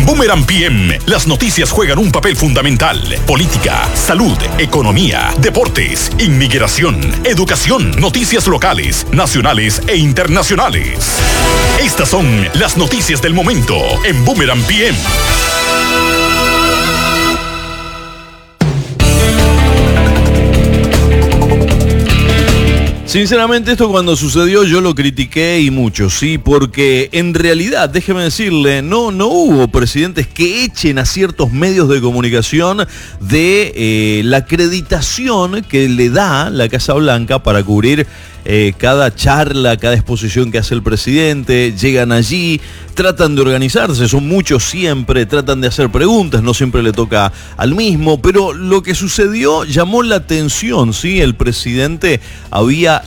Boomerang PM, las noticias juegan un papel fundamental. Política, salud, economía, deportes, inmigración, educación, noticias locales, nacionales e internacionales. Estas son las noticias del momento en Boomerang PM. Sinceramente, esto cuando sucedió yo lo critiqué y mucho, sí, porque en realidad, déjeme decirle, no hubo presidentes que echen a ciertos medios de comunicación de la acreditación que le da la Casa Blanca para cubrir cada charla, cada exposición que hace el presidente. Llegan allí, tratan de organizarse, son muchos siempre, tratan de hacer preguntas, no siempre le toca al mismo, pero lo que sucedió llamó la atención, ¿sí? El presidente había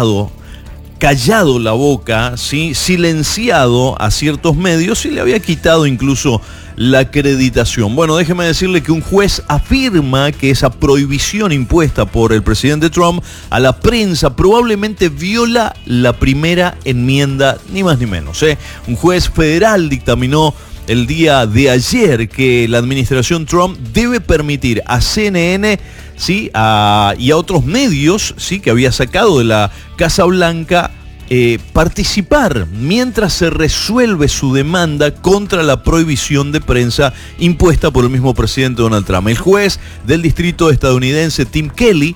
callado la boca, ¿sí? Silenciado a ciertos medios y le había quitado incluso la acreditación. Bueno, déjeme decirle que un juez afirma que esa prohibición impuesta por el presidente Trump a la prensa probablemente viola la primera enmienda, ni más ni menos. Un juez federal dictaminó el día de ayer que la administración Trump debe permitir a CNN, ¿sí? Y a otros medios, ¿sí? Que había sacado de la Casa Blanca participar mientras se resuelve su demanda contra la prohibición de prensa impuesta por el mismo presidente Donald Trump. El juez del distrito estadounidense Tim Kelly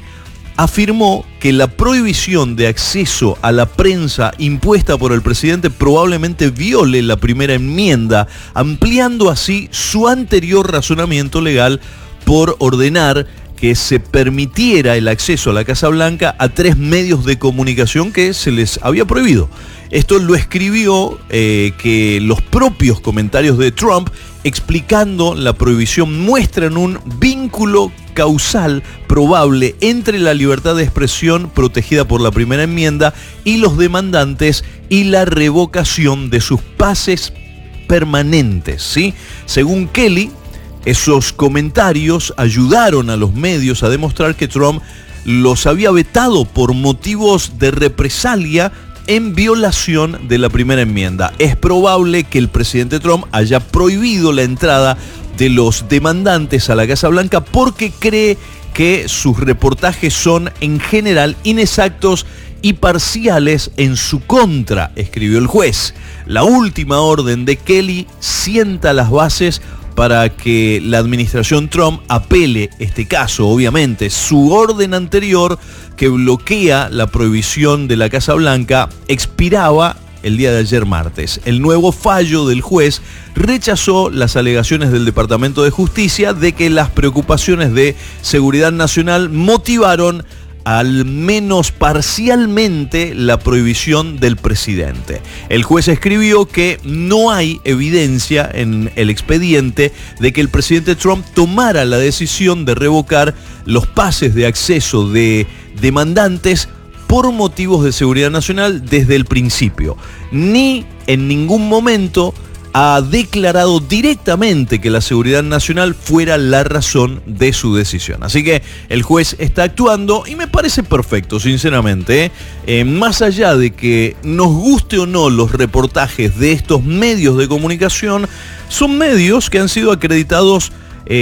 afirmó que la prohibición de acceso a la prensa impuesta por el presidente probablemente viole la primera enmienda, ampliando así su anterior razonamiento legal por ordenar que se permitiera el acceso a la Casa Blanca a 3 medios de comunicación que se les había prohibido. Esto lo escribió que los propios comentarios de Trump explicando la prohibición muestran un vínculo causal probable entre la libertad de expresión protegida por la primera enmienda y los demandantes y la revocación de sus pases permanentes, ¿sí? Según Kelly, esos comentarios ayudaron a los medios a demostrar que Trump los había vetado por motivos de represalia en violación de la primera enmienda. Es probable que el presidente Trump haya prohibido la entrada de los demandantes a la Casa Blanca porque cree que sus reportajes son en general inexactos y parciales en su contra, escribió el juez. La última orden de Kelly sienta las bases para que la administración Trump apele este caso. Obviamente, su orden anterior que bloquea la prohibición de la Casa Blanca expiraba el día de ayer martes. El nuevo fallo del juez rechazó las alegaciones del Departamento de Justicia de que las preocupaciones de seguridad nacional motivaron al menos parcialmente la prohibición del presidente. El juez escribió que no hay evidencia en el expediente de que el presidente Trump tomara la decisión de revocar los pases de acceso de demandantes por motivos de seguridad nacional desde el principio, ni en ningún momento ha declarado directamente que la seguridad nacional fuera la razón de su decisión. Así que el juez está actuando y me parece perfecto, sinceramente. Más allá de que nos guste o no los reportajes de estos medios de comunicación, son medios que han sido acreditados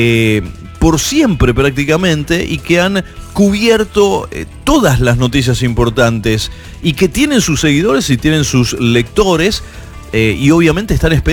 por siempre prácticamente y que han cubierto todas las noticias importantes y que tienen sus seguidores y tienen sus lectores y obviamente están esperando